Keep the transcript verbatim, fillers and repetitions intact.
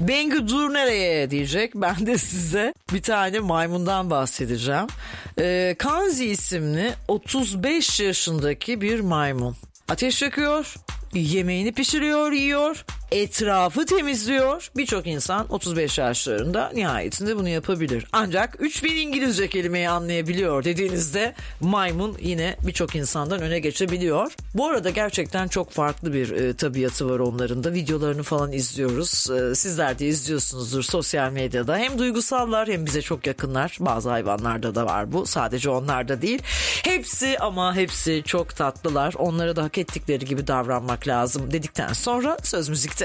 Bengü dur nereye diyecek. Ben de size bir tane maymundan bahsedeceğim. Ee, Kanzi isimli otuz beş yaşındaki bir maymun. Ateş yakıyor, yemeğini pişiriyor, yiyor, etrafı temizliyor. Birçok insan otuz beş yaşlarında nihayetinde bunu yapabilir. Ancak üç bin İngilizce kelimeyi anlayabiliyor dediğinizde maymun yine birçok insandan öne geçebiliyor. Bu arada gerçekten çok farklı bir e, tabiatı var onların da. Videolarını falan izliyoruz. E, sizler de izliyorsunuzdur sosyal medyada. Hem duygusallar hem bize çok yakınlar. Bazı hayvanlarda da var bu. Sadece onlarda değil. Hepsi ama hepsi çok tatlılar. Onlara da hak ettikleri gibi davranmak lazım dedikten sonra söz müzikte